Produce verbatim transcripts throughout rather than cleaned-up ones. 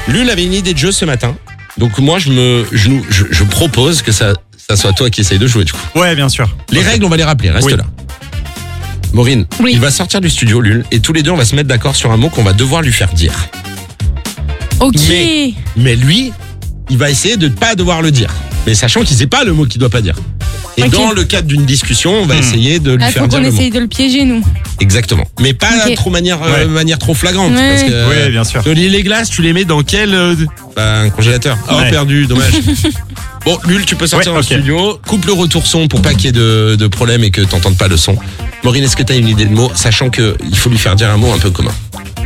Lul avait une idée de jeu ce matin. Donc moi, je me, je, nous- je, je propose que ça, ça soit toi qui essaye de jouer du coup. Ouais, bien sûr. Les règles, on va les rappeler. Reste Oui. là. Maureen, Oui. il va sortir du studio, Lul, et tous les deux, on va se mettre d'accord sur un mot qu'on va devoir lui faire dire. Ok. Mais- Mais lui, il va essayer de ne pas devoir le dire. Mais sachant qu'il sait pas le mot qu'il doit pas dire. Et Ok. dans le cadre d'une discussion, on va Hmm. essayer de lui Ah, faire faut dire qu'on le mot. essaye de le piéger, nous. Exactement. Mais pas Ok. trop manière, euh, Ouais. manière trop flagrante. Ouais. Parce que, Oui, bien sûr. euh, les glaces, tu les mets dans quel euh, bah, un congélateur. Oh, Ouais. perdu, dommage. Bon, Lul, tu peux sortir Ouais, dans ok. le studio. Coupe le retour son pour pas qu'il y ait de, de problème et que t'entendes pas le son. Maureen, est-ce que t'as une idée de mot, sachant que il faut lui faire dire un mot un peu commun?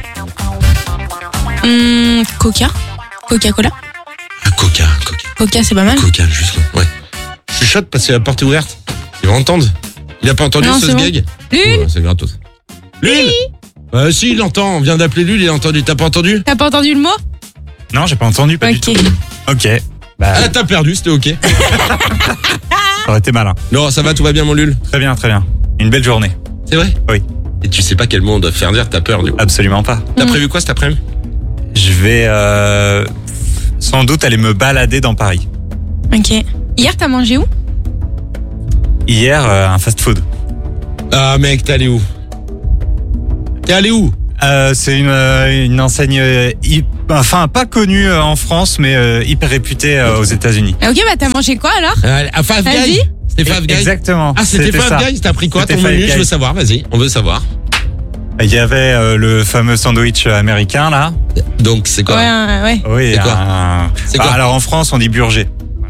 Hum, Coca. Coca-Cola. Ah, Coca, Coca, Coca, c'est pas mal. Coca, juste là. Ouais. Je chuchote parce que la porte est ouverte. Il va entendre. Il a pas entendu Non, ce c'est bon. gag? Lul, Ouais, c'est gratos. Lul euh, Si, il entend. On vient d'appeler Lul, il a entendu. T'as pas entendu? t'as pas entendu le mot? Non, j'ai pas entendu, pas du Ok. tout. Ok. Bah, Ah, t'as perdu, c'était ok. ça aurait été malin. Non, ça va, tout va bien, mon Lul? Très bien, très bien. Une belle journée. C'est vrai? Oui. Et tu sais pas quel mot on doit faire dire, t'as peur du coup. Absolument pas. T'as Mm. prévu quoi cet après-midi? Je vais euh, sans doute aller me balader dans Paris. Ok. Hier, t'as mangé où? Hier, euh, un fast-food. Ah mec, t'es allé où? T'es allé où? Euh, c'est une, euh, une enseigne, euh, hy- enfin pas connue euh, en France, mais euh, hyper réputée euh, aux États-Unis. Ah, ok, bah t'as mangé quoi alors? Euh, À Five Vas-y. Guys? C'était Five Guys? Exactement. Ah, c'était Five ça. Guys? T'as pris quoi C'était ton Five menu? Je veux Guys. savoir, vas-y, on veut savoir. Il y avait euh, le fameux sandwich américain là. Donc c'est quoi? Ouais, ouais. Oui. C'est quoi un- C'est Bah, quoi alors en France, on dit burger.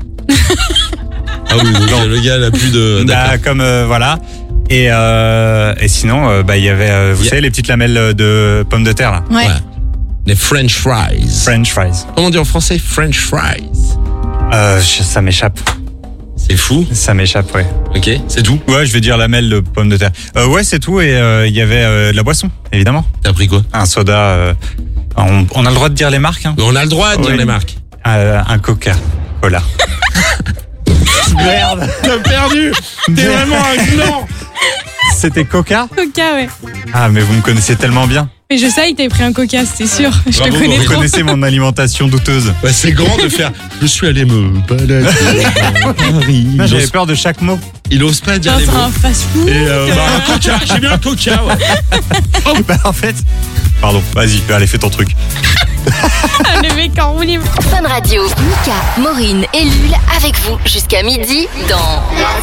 Ah oui, donc, le gars n'a plus de. Bah, D'accord. comme euh, voilà. Et, euh, et sinon, euh, bah il y avait, euh, vous Yeah. savez, les petites lamelles de pommes de terre là. Ouais. Ouais. Les French fries. French fries. Comment on dit en français? French fries. Euh, je- ça m'échappe. C'est fou. Ça m'échappe, ouais. Ok, c'est tout. Ouais, je vais dire lamelle de pommes de terre. Euh, ouais, c'est tout. Et euh, il y avait euh, de la boisson, évidemment. T'as pris quoi? Un soda. euh, on, on a le droit de dire les marques. Hein. On a le droit de dire Oui. les marques. Euh, un Coca-Cola. Merde. T'as perdu. T'es vraiment un gland. C'était Coca. Coca, ouais. Ah, mais vous me connaissez tellement bien. Mais je savais que t'avais pris un Coca, c'était sûr. Je Bravo, te connais Maureen. Vous trop. connaissez mon alimentation douteuse. Ouais, c'est grand de faire. Je suis allé me balader dans Paris. Non, Il J'avais ose, peur de chaque mot. il ose pas dire Dans les mots. un fast-food. Et euh, bah, un Coca. J'ai bien un Coca. Ouais. Bah, en fait. Pardon, vas-y, allez, fais ton truc. Ah, le mec en roue libre. Fun Radio, Mika, Maureen et Lul avec vous jusqu'à midi dans